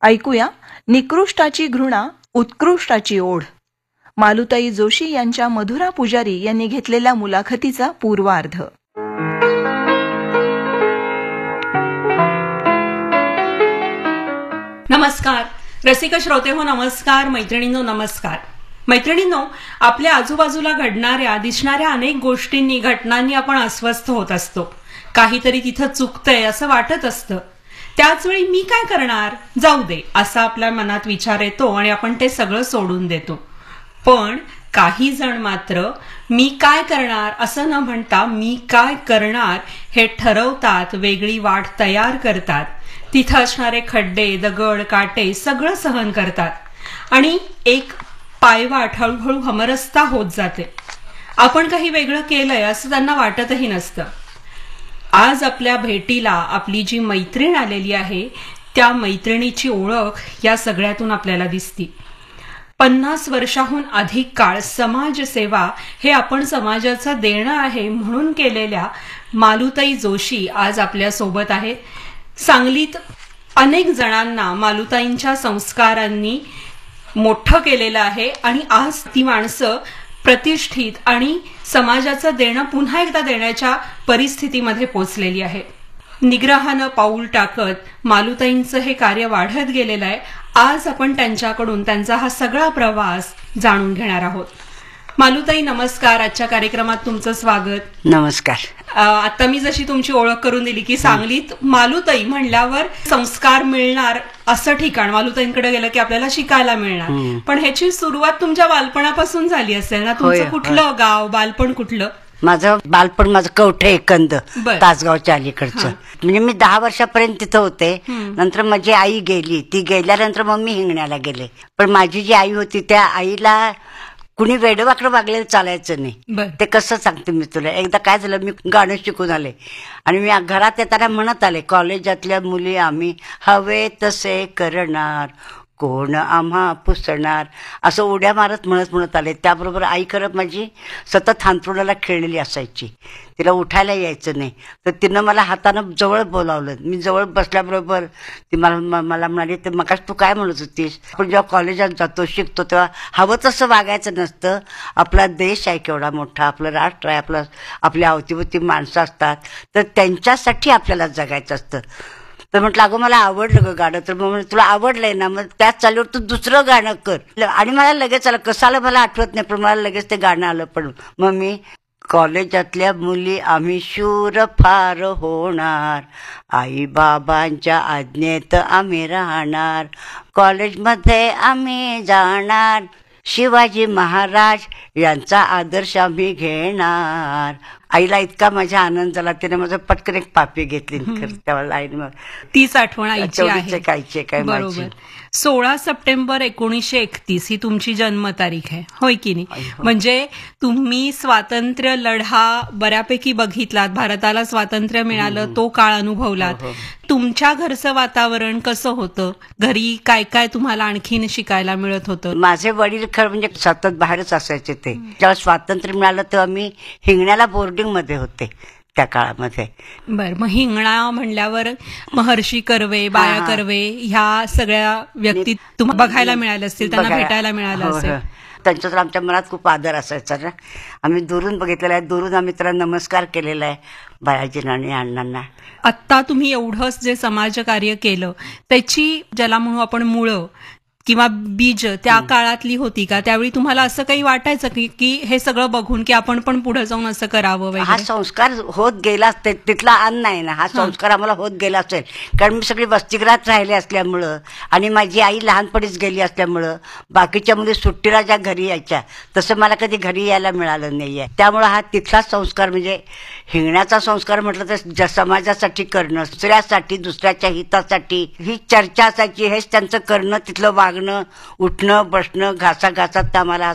ऐकूया निकृष्टाची घृणा उत्कृष्टाची ओढ. मालुताई जोशी यांच्या मधुरा पुजारी यांनी घेतलेल्या मुलाखतीचा पूर्वार्ध. नमस्कार रसिक श्रोते हो, नमस्कार मैत्रिणींनो, नमस्कार मैत्रिणींनो. आपल्या आजूबाजूला घडणाऱ्या दिसणाऱ्या अनेक गोष्टींनी घटनांनी आपण अस्वस्थ होत असतो. काहीतरी तिथं चुकतंय असं वाटत असतं. त्याचवेळी मी काय करणार, जाऊ दे असा आपल्या मनात विचार येतो आणि आपण ते सगळं सोडून देतो. पण काही जण मात्र मी काय करणार असं न म्हणता मी काय करणार हे ठरवतात, वेगळी वाट तयार करतात, तिथं असणारे खड्डे दगड काटे सगळं सहन करतात आणि एक पायवाट हळूहळू हमरस्ता होत जाते. आपण काही वेगळं केलंय असं त्यांना वाटतही नसतं. आज आपल्या भेटीला आपली जी मैत्रीण आलेली आहे त्या मैत्रिणीची ओळख या सगळ्यातून आपल्याला दिसती. 50 वर्षाहून अधिक काळ समाजसेवा हे आपण समाजाचं देणं आहे म्हणून केलेल्या मालुताई जोशी आज आपल्या सोबत आहेत. सांगलीत अनेक जणांना मालुताईंच्या संस्कारांनी मोठं केलेलं आहे आणि आज ती माणसं प्रतिष्ठित आणि समाजाचं देणं पुन्हा एकदा देण्याच्या परिस्थितीमध्ये पोचलेली आहे. निग्रहानं पाऊल टाकत मालुताईंचं हे कार्य वाढत गेलेलं आहे. आज आपण त्यांच्याकडून त्यांचा हा सगळा प्रवास जाणून घेणार आहोत. मालुताई नमस्कार, आजच्या कार्यक्रमात तुमचं स्वागत. नमस्कार. आता मी जशी तुमची ओळख करून दिली की सांगलीत मालुताई म्हणल्यावर संस्कार मिळणार असं ठिकाण, मालुताईंकडे गेलं की आपल्याला शिकायला मिळणार. पण ह्याची सुरुवात तुमच्या बालपणापासून झाली असेल ना? तुमचं कुठलं गाव, बालपण कुठलं? माझं बालपण माझं कवठे एकंद, तासगावच्या अलीकडचं. म्हणजे मी 10 वर्षापर्यंत तिथं होते. नंतर माझी आई गेली. ती गेल्यानंतर मग मी हिंगण्याला गेले. पण माझी जी आई होती त्या आईला कुणी वेडवाकडं वागलेलं चालायचं नाही. ते कसं सांगते मी तुला. एकदा काय झालं, मी गाणं शिकून आले आणि मी घरात येताना म्हणत आले, कॉलेजातल्या मुली आम्ही हवे तसे करणार, कोण आम्हा पुसणार, असं उड्या मारत म्हणत आले. त्याबरोबर आई खरं माझी सतत हांतरुणाला खेळलेली असायची. तिला उठायला यायचं नाही. तर तिनं मला हातानं जवळ बोलावलं. मी जवळ बसल्याबरोबर ती मला म्हणाली, तर मगाच तू काय म्हणत होतीस, आपण जेव्हा कॉलेजात जातो शिकतो तेव्हा हवं तसं वागायचं नसतं. आपला देश आहे केवढा मोठा, आपलं राष्ट्र आहे, आपल्या अवतीभोवती माणसं असतात, तर त्यांच्यासाठी आपल्याला जगायचं असतं. तर म्हटलं, अगं मला आवडलं ग गाणं. तर मग तुला आवडलंय ना, मग त्याच चालीवर तू दुसरं गाणं कर. आणि मला लगेच आलं, कसाला मला आठवत नाही, पण मला लगेच ते गाणं आलं. पण मग मी कॉलेजातल्या मुली आम्ही शूर फार होणार, आई बाबांच्या आज्ञेत आम्ही राहणार, कॉलेजमध्ये आम्ही जाणार, शिवाजी महाराज यांचा आदर्श आम्ही घेणार. आईला इतका माझा आनंद झाला, तिने माझं पटकन एक पापी घेतली. त्यावेळेला आईने मग तीच आठवण आईची आहे. काय बरोबर. 16 सप्टेंबर 1931 ही तुमची जन्मतारीख आहे, होय की नाही? म्हणजे तुम्ही स्वातंत्र्य लढा बऱ्यापैकी बघितलात, भारताला स्वातंत्र्य मिळालं तो काळ अनुभवलात. तुमच्या घरचं वातावरण कसं होतं? घरी काय काय तुम्हाला आणखीन शिकायला मिळत होतं? माझे वडील खरं म्हणजे सतत बाहेरच असायचे. ते जेव्हा स्वातंत्र्य मिळालं तेव्हा मी हिंगण्याला बोर्डिंग मध्ये होते त्या काळामध्ये. बर, मग हिंगणा म्हणल्यावर महर्षी कर्वे, बाया कर्वे ह्या सगळ्या व्यक्ती तुम्हाला बघायला मिळाल्या असतील, त्यांना भेटायला मिळालं असेल. त्यांच्या तर आमच्या मनात खूप आदर असायचा ना. आम्ही दुरून बघितलेला आहे, दुरून आम्ही त्याला नमस्कार केलेला आहे, बायाजींना आणि अण्णांना. आत्ता तुम्ही एवढंच जे समाजकार्य केलं त्याची ज्याला म्हणू आपण मुळं किंवा बीज त्या काळातली होती का? त्यावेळी तुम्हाला असं काही वाटायचं की हे सगळं बघून की आपण पण पुढे जाऊन असं करावं? हा संस्कार होत गेला, तिथला अन्न आहे ना, हा संस्कार आम्हाला होत गेला असेल. कारण मी सगळी वसतिगृहात राहिले असल्यामुळं आणि माझी आई लहानपणीच गेली असल्यामुळं बाकीच्या मुली सुट्टीला ज्या घरी यायच्या तसं मला कधी घरी यायला मिळालं नाहीये. त्यामुळं हा तिथलाच संस्कार, म्हणजे हिंगण्याचा संस्कार म्हटलं तर समाजासाठी करणं, दुसऱ्यासाठी, दुसऱ्याच्या हितासाठी ही चर्चा असायची. हेच त्यांचं करणं, तिथलं वागणं, उठणं बसणं, घासाघासात आम्हाला